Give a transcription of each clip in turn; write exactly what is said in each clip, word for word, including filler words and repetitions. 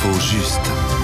L'info juste.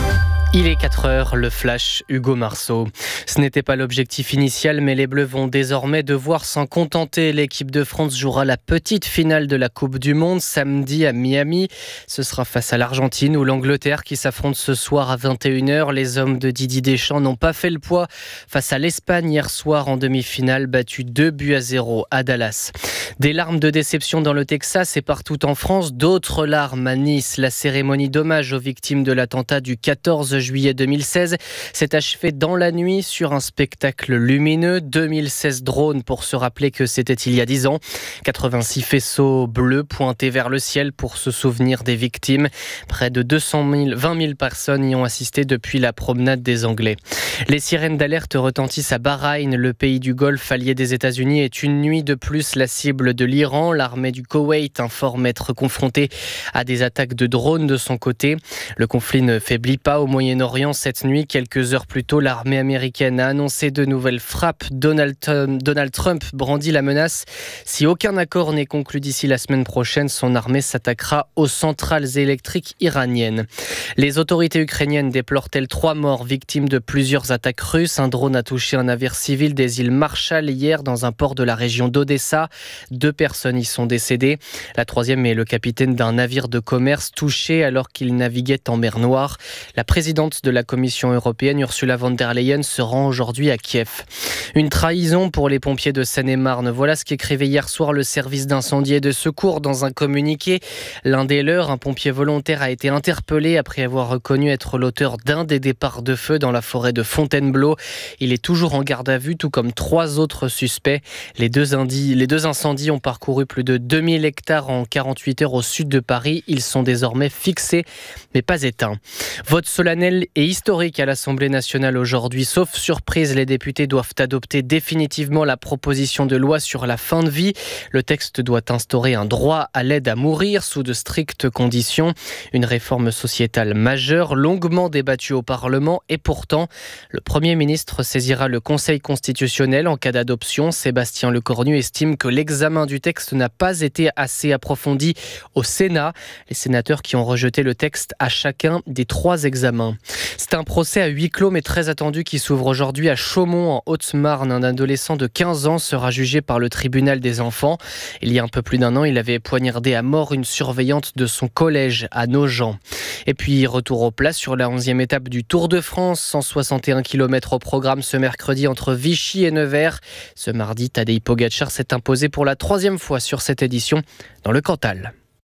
Il est quatre heures, le flash, Hugo Marceau. Ce n'était pas l'objectif initial, mais les Bleus vont désormais devoir s'en contenter. L'équipe de France jouera la petite finale de la Coupe du Monde samedi à Miami. Ce sera face à l'Argentine ou l'Angleterre qui s'affrontent ce soir à vingt et une heures. Les hommes de Didier Deschamps n'ont pas fait le poids face à l'Espagne hier soir en demi-finale, battu deux buts à zéro à Dallas. Des larmes de déception dans le Texas et partout en France, d'autres larmes à Nice. La cérémonie d'hommage aux victimes de l'attentat du quatorze juillet deux mille seize s'est achevée dans la nuit sur un spectacle lumineux. deux mille seize drones pour se rappeler que c'était il y a dix ans. quatre-vingt-six faisceaux bleus pointés vers le ciel pour se souvenir des victimes. Près de deux cent mille, vingt mille personnes y ont assisté depuis la promenade des Anglais. Les sirènes d'alerte retentissent à Bahreïn, le pays du Golfe allié des États-Unis est une nuit de plus la cible de l'Iran. L'armée du Koweït informe être confrontée à des attaques de drones de son côté. Le conflit ne faiblit pas au Moyen-Orient cette nuit. Quelques heures plus tôt, l'armée américaine a annoncé de nouvelles frappes. Donald, Donald Trump brandit la menace. Si aucun accord n'est conclu d'ici la semaine prochaine, son armée s'attaquera aux centrales électriques iraniennes. Les autorités ukrainiennes déplorent-elles trois morts victimes de plusieurs attaques russes. Un drone a touché un navire civil des îles Marshall hier dans un port de la région d'Odessa. Deux personnes y sont décédées. La troisième est le capitaine d'un navire de commerce touché alors qu'il naviguait en mer Noire. La présidente de la Commission européenne, Ursula von der Leyen, se rend aujourd'hui à Kiev. Une trahison pour les pompiers de Seine-et-Marne. Voilà ce qu'écrivait hier soir le service d'incendie et de secours dans un communiqué. L'un des leurs, un pompier volontaire, a été interpellé après avoir reconnu être l'auteur d'un des départs de feu dans la forêt de Fontainebleau. Il est toujours en garde à vue, tout comme trois autres suspects. Les deux, indi- les deux incendies ont parcouru plus de deux mille hectares en quarante-huit heures au sud de Paris. Ils sont désormais fixés, mais pas éteints. Vote solennel et historique à l'Assemblée nationale aujourd'hui. Sauf surprise, les députés doivent adopter définitivement la proposition de loi sur la fin de vie. Le texte doit instaurer un droit à l'aide à mourir sous de strictes conditions. Une réforme sociétale majeure, longuement débattue au Parlement et pourtant, le Premier ministre saisira le Conseil constitutionnel en cas d'adoption. Sébastien Lecornu estime que l'examen du texte n'a pas été assez approfondi au Sénat. Les sénateurs qui ont rejeté le texte à chacun des trois examens. C'est un procès à huis clos mais très attendu qui s'ouvre aujourd'hui à Chaumont en Haute-Marne. Un adolescent de quinze ans sera jugé par le tribunal des enfants. Il y a un peu plus d'un an, il avait poignardé à mort une surveillante de son collège à Nogent. Et puis retour aux places sur la onzième étape du Tour de France. cent soixante et un kilomètres au programme ce mercredi entre Vichy et Nevers. Ce mardi, Tadej Pogačar s'est imposé pour la troisième fois sur cette édition dans le Cantal.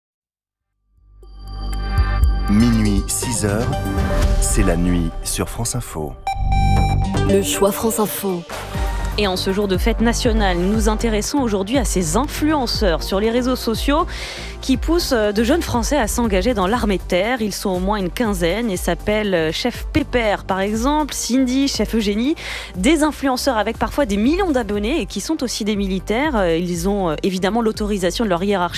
Minuit, six heures, c'est la nuit sur France Info. Le choix France Info. Et en ce jour de fête nationale, nous nous intéressons aujourd'hui à ces influenceurs sur les réseaux sociaux qui poussent de jeunes Français à s'engager dans l'armée de terre. Ils sont au moins une quinzaine et s'appellent Chef Pépère par exemple, Cindy, Chef Eugénie. Des influenceurs avec parfois des millions d'abonnés et qui sont aussi des militaires. Ils ont évidemment l'autorisation de leur hiérarchie